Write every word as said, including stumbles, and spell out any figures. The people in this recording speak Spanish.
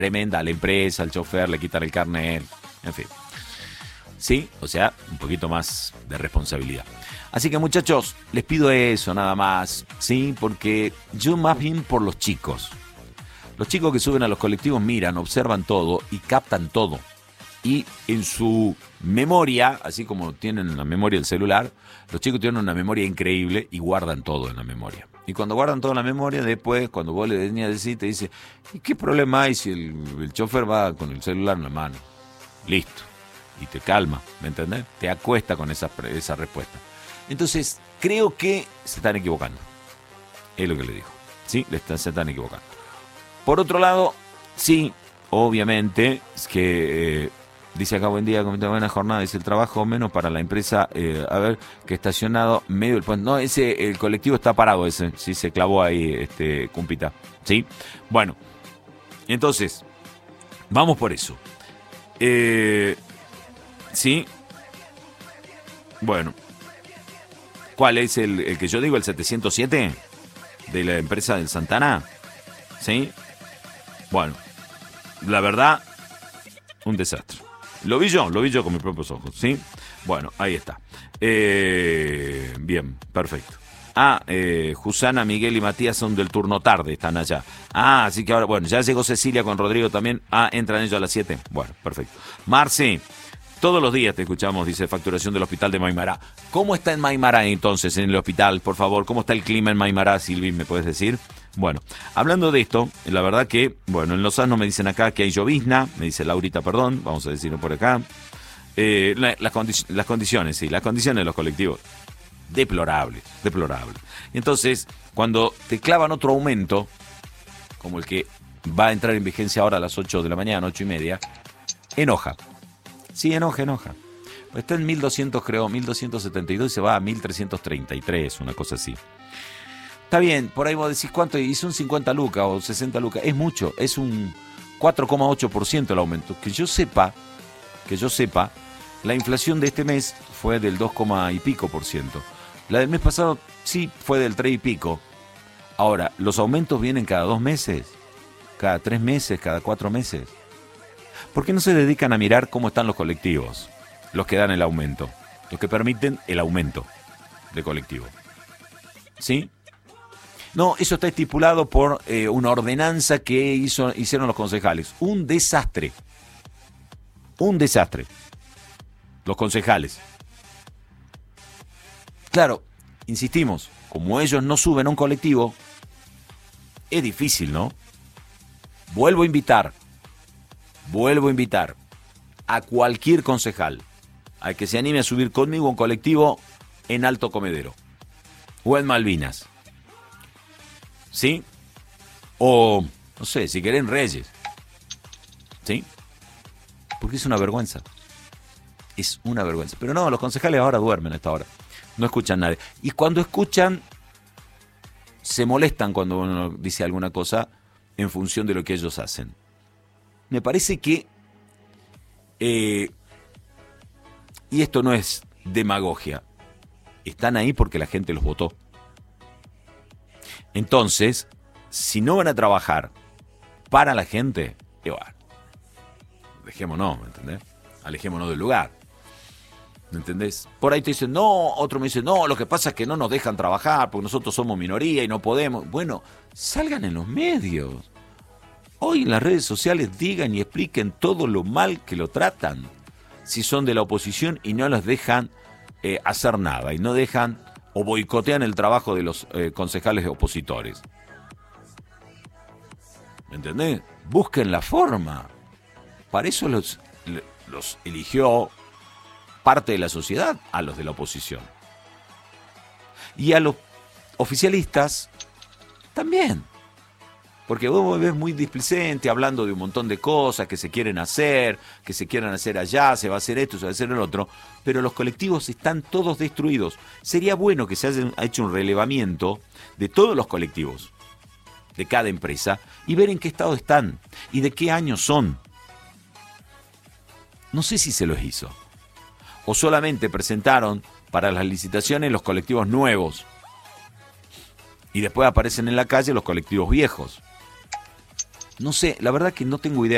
tremenda a la empresa, al chofer, le quitan el carnet, en fin. Sí, o sea, un poquito más de responsabilidad. Así que, muchachos, les pido eso nada más, ¿sí? Porque yo más bien por los chicos. Los chicos que suben a los colectivos miran, observan todo y captan todo. Y en su memoria, así como tienen la memoria del celular, los chicos tienen una memoria increíble y guardan todo en la memoria. Y cuando guardan todo en la memoria, después, cuando vos le venís a decir, te dice, ¿y qué problema hay si el, el chofer va con el celular en la mano? Listo. Y te calma, ¿me entendés? Te acuesta con esa, esa respuesta. Entonces, creo que se están equivocando. Es lo que le digo. Sí, le están, se están equivocando. Por otro lado, sí, obviamente, es que... Eh, dice acá, buen día, comenta buena jornada, dice el trabajo menos para la empresa, eh, a ver, que estacionado medio del puente. No, ese, el colectivo está parado ese, sí, se clavó ahí, este, cumpita, ¿sí? Bueno, entonces, vamos por eso. Eh, ¿sí? Bueno, ¿cuál es el, el que yo digo, el setecientos siete de la empresa del Santana? ¿Sí? Bueno, la verdad, un desastre. Lo vi yo, lo vi yo con mis propios ojos, ¿sí? Bueno, ahí está. Eh, bien, perfecto. Ah, eh, Jusana, Miguel y Matías son del turno tarde, están allá. Ah, así que ahora, bueno, ya llegó Cecilia con Rodrigo también. Ah, entran ellos a las siete. Bueno, perfecto. Marci, todos los días te escuchamos, dice facturación del hospital de Maimará. ¿Cómo está en Maimará entonces, en el hospital, por favor? ¿Cómo está el clima en Maimará, Silvi, me puedes decir? Bueno, hablando de esto, la verdad que, bueno, en Lozano me dicen acá que hay llovizna, me dice Laurita, perdón, vamos a decirlo por acá. Eh, la, las, condi- las condiciones, sí, las condiciones de los colectivos, deplorables, deplorables. Entonces, cuando te clavan otro aumento, como el que va a entrar en vigencia ahora a las ocho de la mañana, ocho y media, enoja. Sí, enoja, enoja. Pues está en mil doscientos, creo, mil doscientos setenta y dos y se va a mil trescientos treinta y tres, una cosa así. Está bien, por ahí vos decís cuánto, y son cincuenta lucas o sesenta lucas, es mucho, es un cuatro coma ocho por ciento el aumento. Que yo sepa, que yo sepa, la inflación de este mes fue del dos, y pico por ciento. La del mes pasado sí fue del tres y pico. Ahora, los aumentos vienen cada dos meses, cada tres meses, cada cuatro meses. ¿Por qué no se dedican a mirar cómo están los colectivos? Los que dan el aumento, los que permiten el aumento de colectivo. ¿Sí? No, eso está estipulado por eh, una ordenanza que hizo, hicieron los concejales. Un desastre. Un desastre. Los concejales. Claro, insistimos, como ellos no suben a un colectivo, es difícil, ¿no? Vuelvo a invitar, vuelvo a invitar a cualquier concejal a que se anime a subir conmigo a un colectivo en Alto Comedero o en Malvinas. ¿Sí? O, no sé, si querés, Reyes. ¿Sí? Porque es una vergüenza. Es una vergüenza. Pero no, los concejales ahora duermen a esta hora. No escuchan a nadie. Y cuando escuchan, se molestan cuando uno dice alguna cosa en función de lo que ellos hacen. Me parece que... Eh, y esto no es demagogia. Están ahí porque la gente los votó. Entonces, si no van a trabajar para la gente, eh, bueno, dejémonos, ¿me entendés? Alejémonos del lugar, ¿me entendés? Por ahí te dicen, no, otro me dice, no, lo que pasa es que no nos dejan trabajar porque nosotros somos minoría y no podemos. Bueno, salgan en los medios. Hoy en las redes sociales digan y expliquen todo lo mal que lo tratan. Si son de la oposición y no los dejan eh, hacer nada y no dejan... o boicotean el trabajo de los eh, concejales opositores. ¿Me entendés? Busquen la forma. Para eso los, los eligió parte de la sociedad, a los de la oposición. Y a los oficialistas también. Porque vos ves muy displicente hablando de un montón de cosas que se quieren hacer, que se quieren hacer allá, se va a hacer esto, se va a hacer el otro, pero los colectivos están todos destruidos. Sería bueno que se haya hecho un relevamiento de todos los colectivos, de cada empresa, y ver en qué estado están y de qué año son. No sé si se los hizo. O solamente presentaron para las licitaciones los colectivos nuevos y después aparecen en la calle los colectivos viejos. No sé, la verdad que no tengo idea.